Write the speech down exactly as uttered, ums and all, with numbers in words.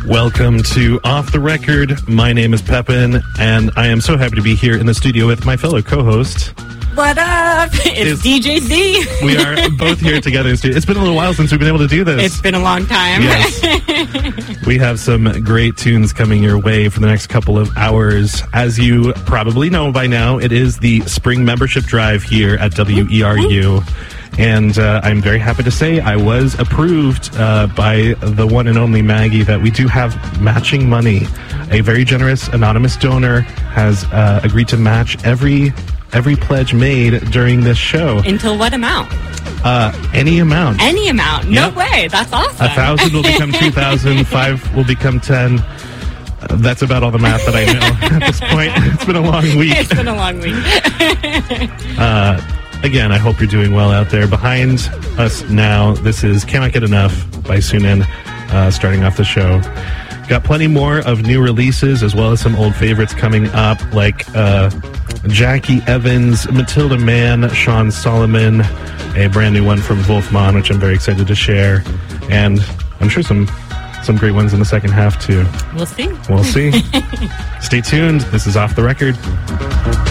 Welcome to Off the Record. My name is Pepin, and I am so happy to be here in the studio with my fellow co-host. What up? It's, it's D J Z. We are both here together in the studio. It's been a little while since we've been able to do this. It's been a long time. Yes. We have some great tunes coming your way for the next couple of hours. As you probably know by now, it is the spring membership drive here at W E R U. And uh, I'm very happy to say I was approved uh, by the one and only Maggie that we do have matching money. A very generous anonymous donor has uh, agreed to match every every pledge made during this show. Until what amount? Uh, any amount. Any amount? No yep. way. That's awesome. A thousand will become two thousand. Five will become ten. Uh, that's about all the math that I know at this point. It's been a long week. It's been a long week. uh, Again, I hope you're doing well out there. Behind us now, this is Cannot Get Enough by Sunan, uh, starting off the show. Got plenty more of new releases, as well as some old favorites coming up, like uh, Jackie Evans, Matilda Mann, Sean Solomon, a brand new one from Wolfman, which I'm very excited to share. And I'm sure some some great ones in the second half, too. We'll see. We'll see. Stay tuned. This is Off the Record.